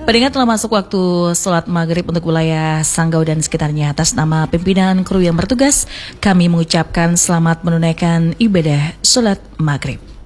Pendengar telah masuk waktu sholat maghrib untuk wilayah Sanggau dan sekitarnya. Atas nama pimpinan kru yang bertugas, kami mengucapkan selamat menunaikan ibadah sholat maghrib.